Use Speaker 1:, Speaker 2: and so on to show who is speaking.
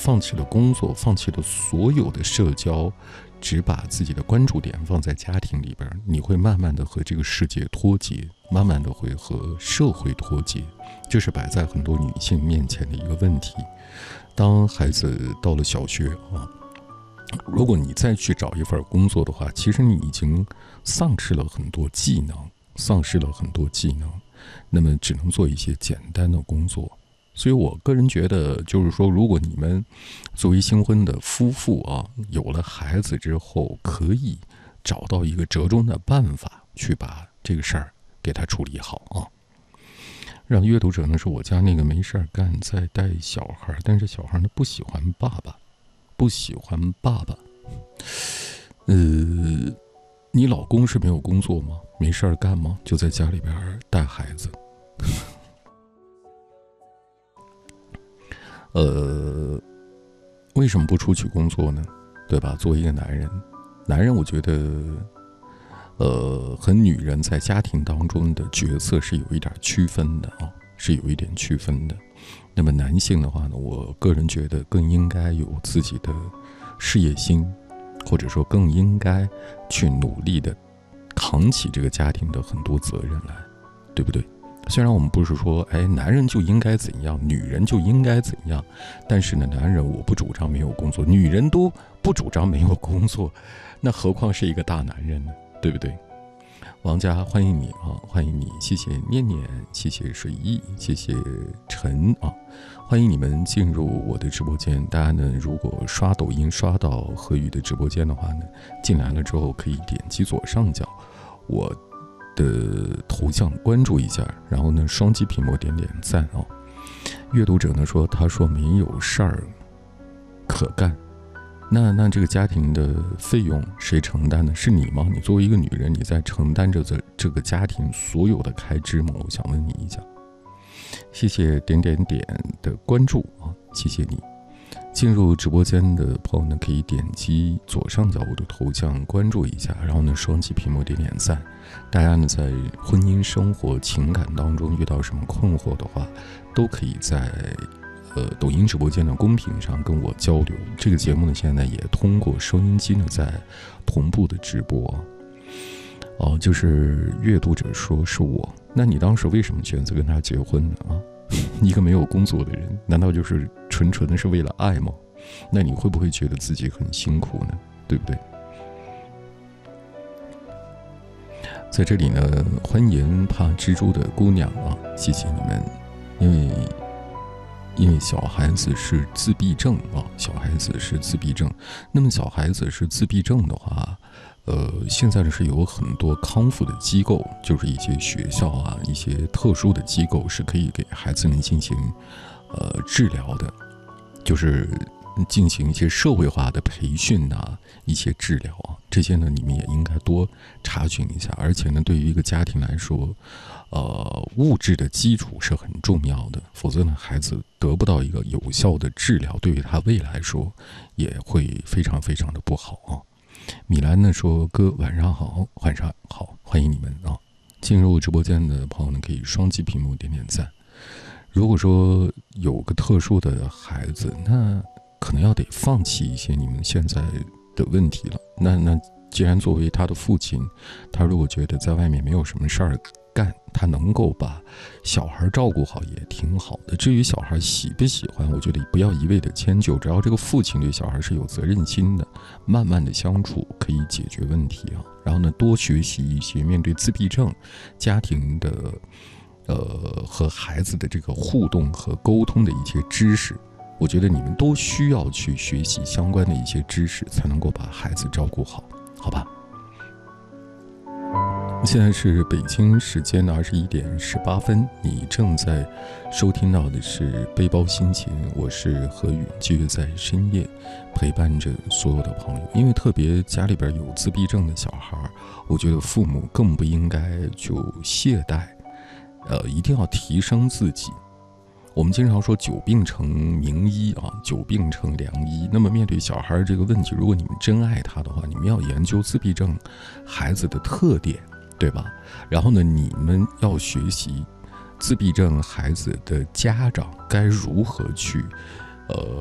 Speaker 1: 放弃了工作，放弃了所有的社交，只把自己的关注点放在家庭里边，你会慢慢的和这个世界脱节，慢慢的会和社会脱节，这是摆在很多女性面前的一个问题。当孩子到了小学如果你再去找一份工作的话，其实你已经丧失了很多技能，那么只能做一些简单的工作。所以我个人觉得，就是说，如果你们作为新婚的夫妇有了孩子之后，可以找到一个折中的办法，去把这个事儿给他处理好让阅读者呢说，我家那个没事干，在带小孩，但是小孩呢不喜欢爸爸。你老公是没有工作吗？没事干吗？就在家里边带孩子。为什么不出去工作呢？对吧？作为一个男人我觉得和女人在家庭当中的角色是有一点区分的那么男性的话呢，我个人觉得更应该有自己的事业心，或者说更应该去努力的扛起这个家庭的很多责任来，对不对？虽然我们不是说男人就应该怎样，女人就应该怎样，但是呢，男人我不主张没有工作，女人都不主张没有工作，那何况是一个大男人呢，对不对？王佳，欢迎你欢迎你，谢谢念念，谢谢水意，谢谢陈欢迎你们进入我的直播间。大家呢，如果刷抖音刷到何宇的直播间的话呢，进来了之后可以点击左上角我的头像关注一下，然后呢双击屏幕点赞阅读者呢说，他说没有事儿可干，那这个家庭的费用谁承担呢？是你吗？你作为一个女人，你在承担着这个家庭所有的开支吗？我想问你一下。谢谢点的关注谢谢你。进入直播间的朋友呢，可以点击左上角我的头像关注一下，然后呢双击屏幕点赞。大家呢在婚姻生活情感当中遇到什么困惑的话，都可以在抖音直播间的公屏上跟我交流。这个节目呢现在也通过收音机呢在同步的直播就是阅读者说是我，那你当时为什么选择跟他结婚呢一个没有工作的人，难道就是纯纯的是为了爱吗？那你会不会觉得自己很辛苦呢？对不对？在这里呢，欢迎怕蜘蛛的姑娘谢谢你们。因为小孩子是自闭症那么小孩子是自闭症的话，现在是有很多康复的机构，就是一些学校一些特殊的机构是可以给孩子们进行治疗的，就是进行一些社会化的培训一些治疗这些呢你们也应该多查询一下。而且呢，对于一个家庭来说，物质的基础是很重要的，否则呢孩子得不到一个有效的治疗，对于他未来说也会非常非常的不好米兰呢说，哥晚上好，欢迎你们进入直播间的朋友呢可以双击屏幕点赞。如果说有个特殊的孩子，那可能要得放弃一些你们现在的问题了。那既然作为他的父亲，他如果觉得在外面没有什么事儿干，他能够把小孩照顾好也挺好的。至于小孩喜不喜欢，我觉得不要一味的迁就，只要这个父亲对小孩是有责任心的，慢慢的相处可以解决问题然后呢，多学习一些面对自闭症家庭的和孩子的这个互动和沟通的一些知识。我觉得你们都需要去学习相关的一些知识，才能够把孩子照顾好，好吧？现在是北京时间的21:18，你正在收听到的是背包心情，我是何宇，继续在深夜陪伴着所有的朋友。因为特别家里边有自闭症的小孩，我觉得父母更不应该就懈怠，一定要提升自己。我们经常说久病成名医久病成良医。那么面对小孩这个问题，如果你们真爱他的话，你们要研究自闭症孩子的特点，对吧？然后呢，你们要学习自闭症孩子的家长该如何去